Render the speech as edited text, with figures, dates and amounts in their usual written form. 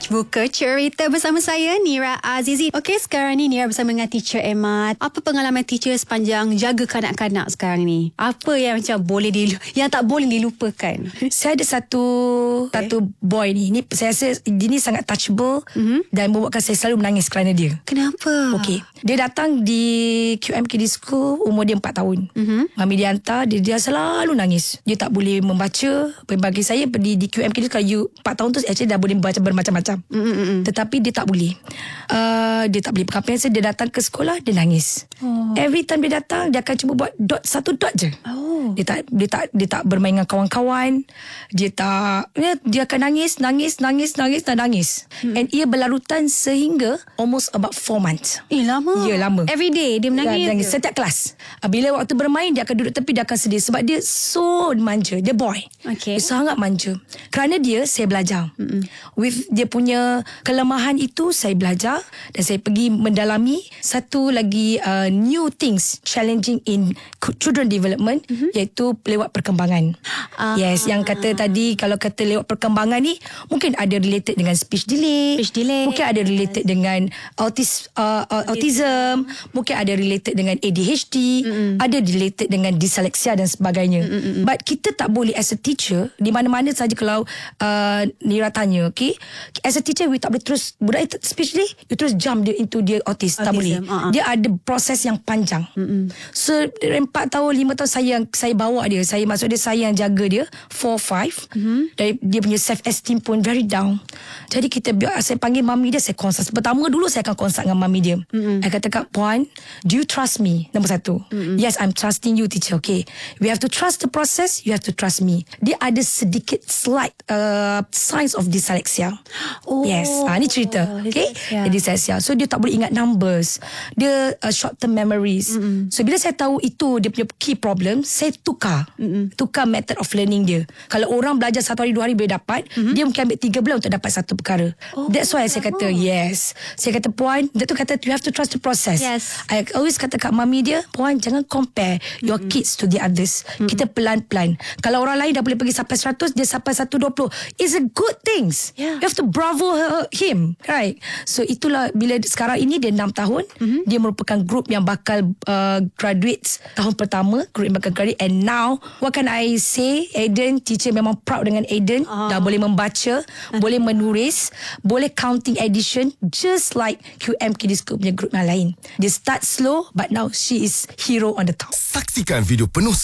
Buka cerita bersama saya, Nira Azizi. Okey, sekarang ni Nira bersama dengan teacher Emma. Apa pengalaman teacher sepanjang jaga kanak-kanak sekarang ni? Apa yang macam yang tak boleh dilupakan? Saya ada satu boy ni. Saya rasa dia ni sangat touchable dan membuatkan saya selalu menangis kerana dia. Kenapa? Okey. Dia datang di QM Kids School, umur dia 4 tahun. Mami dia hantar, dia selalu nangis. Dia tak boleh membaca. Bagi saya di QM Kids, kalau you 4 tahun tu actually dah boleh membaca bermacam-macam. Tetapi dia tak boleh. Dia tak boleh berkampian. Dia datang ke sekolah, dia nangis. Every time dia datang, dia akan cuba buat satu dot je. Dia tak bermain dengan kawan-kawan. Dia akan nangis. And ia berlarutan sehingga almost about 4 months. Lama. Ya, lama. Every day dia menangis. Setiap kelas. Bila waktu bermain, dia akan duduk tepi, dia akan sedih. Sebab dia so manja. Dia boy. Okay. Dia sangat manja. Kerana dia, saya belajar. With dia punya kelemahan itu, saya belajar. Dan saya pergi mendalami satu lagi new things, challenging in children development, iaitu lewat perkembangan. Yes, yang kata tadi, kalau kata lewat perkembangan ni, mungkin ada related dengan speech delay. Mungkin ada related dengan autism. Mungkin ada related dengan ADHD. Ada related dengan dyslexia dan sebagainya. But kita tak boleh as a teacher, di mana-mana saja kalau Nira tanya, okay, as a teacher, we tak boleh terus budak speech delay, you terus jump dia into dia autism. Tak boleh. Dia ada proses yang panjang. So 4 tahun 5 tahun saya bawa dia. Saya yang jaga dia 4-5. Dari dia punya self esteem pun very down. Jadi saya panggil mami dia, saya consult. Pertama dulu saya akan consult dengan mami dia. Saya kata, Puan, do you trust me? Nombor 1. Yes, I'm trusting you, teacher. Okay, we have to trust the process. You have to trust me. Dia ada sedikit slight signs of dyslexia. Yes, ni cerita. Okay, dyslexia. So dia tak boleh ingat numbers. Dia short term memories. So bila saya tahu itu dia punya key problem, saya tukar method of learning dia. Kalau orang belajar 1 hari 2 hari boleh dapat, dia mungkin ambil 3 bulan untuk dapat satu perkara. That's why saya kata yes. Saya kata, Puan, dia tu kata you have to trust the process. I always kata kat mami dia, Puan, jangan compare your kids to the others. Kita pelan-pelan. Kalau orang lain dah boleh pergi sampai 100, dia sampai 120. It's a good things. You have to bravo him, right? So itulah bila sekarang ini dia 6 tahun. Dia merupakan group yang bakal graduates tahun pertama, group yang bakal graduate. And now, what can I say? Aiden, teacher memang proud dengan Aiden. Dah boleh membaca, boleh menulis, boleh counting addition, just like QM Kids School punya group yang lain. Dia start slow, but now she is hero on the top. Saksikan video penuh